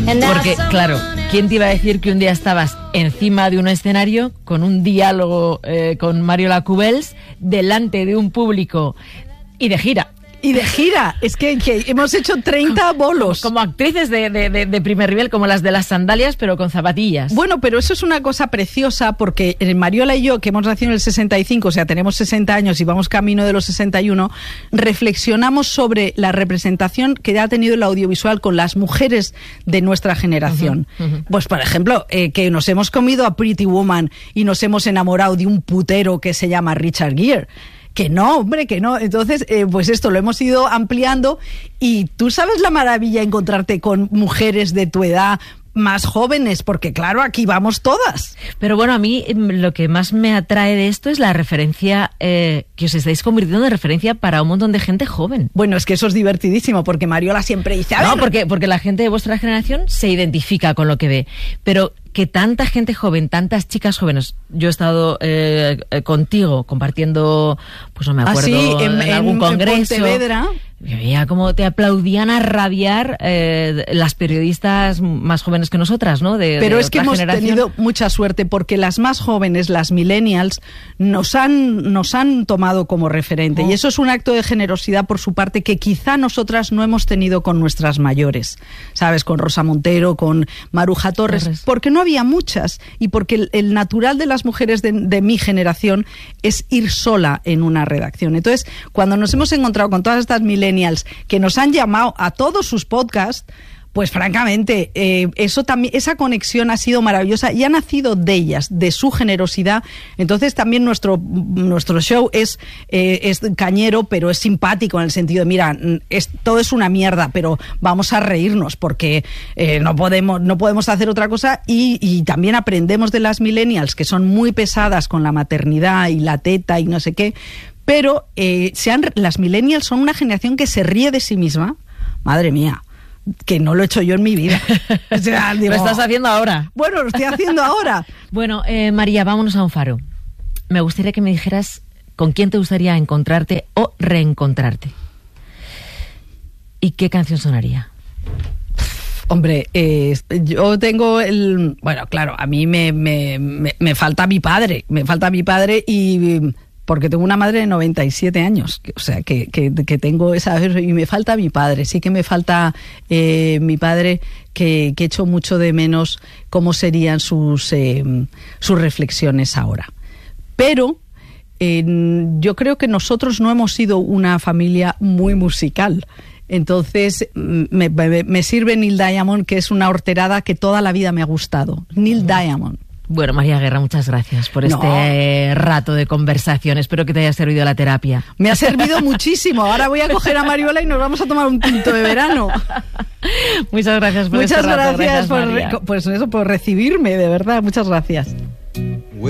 Porque, claro, ¿quién te iba a decir que un día estabas encima de un escenario con un diálogo con Mariola Cubels delante de un público y de gira? Y de gira, es que hemos hecho 30 bolos. Como actrices de primer nivel, como las de las sandalias, pero con zapatillas. Bueno, pero eso es una cosa preciosa, porque Mariola y yo, que hemos nacido en el 65, o sea, tenemos 60 años y vamos camino de los 61, reflexionamos sobre la representación que ha tenido el audiovisual con las mujeres de nuestra generación. Pues, por ejemplo, que nos hemos comido a Pretty Woman y nos hemos enamorado de un putero que se llama Richard Gere. Que no, hombre, que no. Entonces, pues esto lo hemos ido ampliando y tú sabes la maravilla encontrarte con mujeres de tu edad más jóvenes, porque claro, aquí vamos todas. Pero bueno, a mí lo que más me atrae de esto es la referencia, que os estáis convirtiendo en referencia para un montón de gente joven. Bueno, es que eso es divertidísimo, porque Mariola siempre dice... No, porque la gente de vuestra generación se identifica con lo que ve, pero que tanta gente joven, tantas chicas jóvenes, yo he estado contigo compartiendo, pues no me acuerdo, en algún congreso, en Pontevedra. Veía como te aplaudían a rabiar las periodistas más jóvenes que nosotras, ¿no? Pero es que hemos generación. Tenido mucha suerte, porque las más jóvenes, las millennials, nos han tomado como referente. Y eso es un acto de generosidad por su parte que quizá nosotras no hemos tenido con nuestras mayores, ¿sabes? Con Rosa Montero, con Maruja Torres, porque no había muchas, y porque el natural de las mujeres de mi generación es ir sola en una redacción. Entonces, cuando nos hemos encontrado con todas estas millennials que nos han llamado a todos sus podcasts, pues francamente, eso también, esa conexión ha sido maravillosa y ha nacido de ellas, de su generosidad. Entonces también nuestro show es cañero, pero es simpático en el sentido de, mira, todo es una mierda, pero vamos a reírnos porque no podemos hacer otra cosa, y también aprendemos de las millennials, que son muy pesadas con la maternidad y la teta y no sé qué, pero las millennials son una generación que se ríe de sí misma. Madre mía, que no lo he hecho yo en mi vida. O sea, digo, lo estás haciendo ahora. Bueno, lo estoy haciendo ahora. Bueno, María, vámonos a un faro. Me gustaría que me dijeras con quién te gustaría encontrarte o reencontrarte. ¿Y qué canción sonaría? Hombre, yo tengo bueno, claro, a mí me falta mi padre. Me falta mi padre y... porque tengo una madre de 97 años, o sea, que tengo esa... Y me falta mi padre, sí que me falta mi padre, que echo mucho de menos cómo serían sus reflexiones ahora. Pero yo creo que nosotros no hemos sido una familia muy musical. Entonces me sirve Neil Diamond, que es una horterada que toda la vida me ha gustado. Neil Diamond. Bueno, María Guerra, muchas gracias por este rato de conversación. Espero que te haya servido la terapia. Me ha servido muchísimo. Ahora voy a coger a Mariola y nos vamos a tomar un tinto de verano. Muchas gracias por este rato. Muchas gracias por recibirme, de verdad. Muchas gracias.